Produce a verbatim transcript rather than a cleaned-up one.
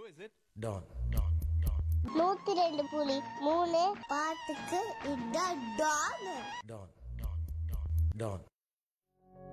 Don. நூத்தி ரெண்டு புலி மூணு பாட்டுக்கு இதான் டான். Don. Don.